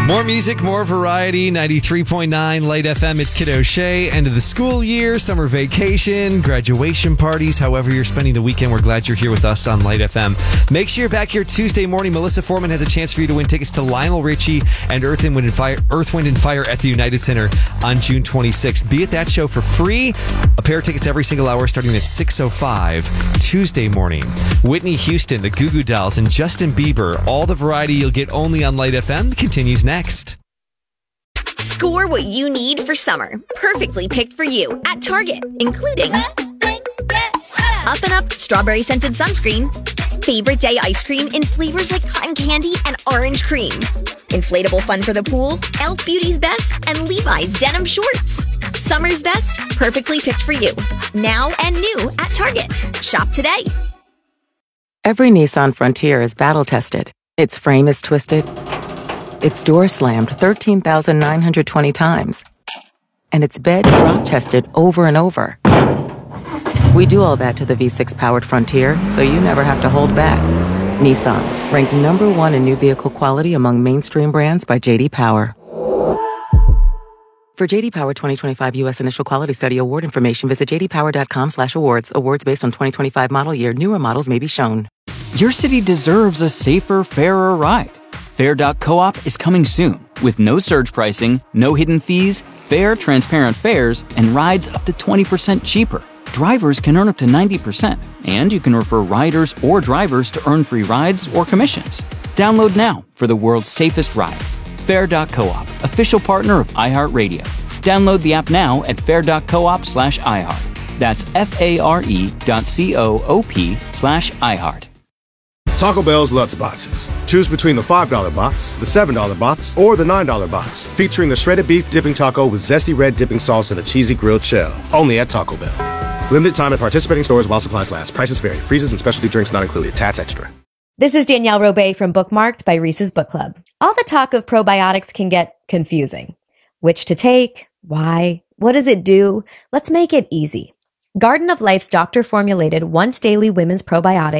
More music, more variety. 93.9 Light FM. It's Kid O'Shea. End of the school year, summer vacation, graduation parties. However you're spending the weekend, we're glad you're here with us on Light FM. Make sure you're back here Tuesday morning. Melissa Foreman has a chance for you to win tickets to Lionel Richie and Earth, Wind and Fire at the United Center on June 26th. Be at that show for free. A pair of tickets every single hour starting at 6:05 Tuesday morning. Whitney Houston, the Goo Goo Dolls, and Justin Bieber. All the variety you'll get only on Light FM continues next. Score what you need for summer. Perfectly picked for you at Target, including Up and Up strawberry scented sunscreen, favorite day ice cream in flavors like cotton candy and orange cream, inflatable fun for the pool, Elf Beauty's Best, and Levi's denim shorts. Summer's best, perfectly picked for you. Now and new at Target. Shop today. Every Nissan Frontier is battle tested. Its frame is twisted. Its door slammed 13,920 times. And its bed drop tested over and over. We do all that to the V6 powered Frontier, so you never have to hold back. Nissan, ranked number 1 in new vehicle quality among mainstream brands by J.D. Power. For J.D. Power 2025 U.S. Initial Quality Study Award information, visit jdpower.com/awards. Awards based on 2025 model year. Newer models may be shown. Your city deserves a safer, fairer ride. Fair.coop is coming soon with no surge pricing, no hidden fees, fair, transparent fares, and rides up to 20% cheaper. Drivers can earn up to 90%, and you can refer riders or drivers to earn free rides or commissions. Download now for the world's safest ride. Fair.coop, official partner of iHeartRadio. Download the app now at fair.coop/iHeart. That's FARE.coop/iHeart. Taco Bell's Lutz Boxes. Choose between the $5 box, the $7 box, or the $9 box, featuring the shredded beef dipping taco with zesty red dipping sauce and a cheesy grilled shell. Only at Taco Bell. Limited time at participating stores while supplies last. Prices vary. Freezes and specialty drinks not included. Tats extra. This is Danielle Robay from Bookmarked by Reese's Book Club. All the talk of probiotics can get confusing. Which to take? Why? What does it do? Let's make it easy. Garden of Life's doctor-formulated once-daily women's probiotic